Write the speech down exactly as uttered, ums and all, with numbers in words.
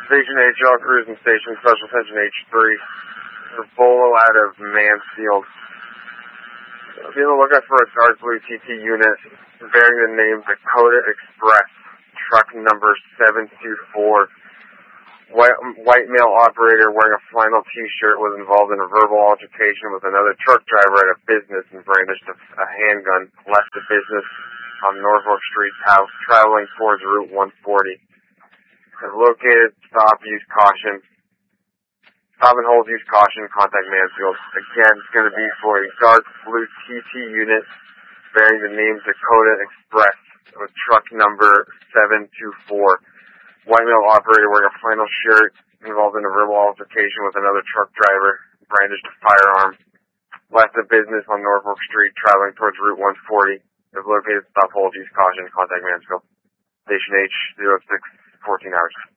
Station H, all cruising station, special attention H three. Bolo out of Mansfield. Be on the lookout for a dark blue T T unit bearing the name Dakota Express, truck number seven two four. White, white male operator wearing a flannel T-shirt was involved in a verbal altercation with another truck driver at a business and brandished a, a handgun. Left the business on Norfolk Street House, traveling towards Route one forty. Has located, stop, use caution. Stop and hold, use caution, contact Mansfield. Again, it's going to be for a dark blue T T unit bearing the name Dakota Express with truck number seven two four. White male operator wearing a flannel shirt involved in a verbal altercation with another truck driver, brandished a firearm. Left the business on Norfolk Street, traveling towards Route one forty. If located, stop, hold, use caution, contact Mansfield. Station H, zero six fourteen hours.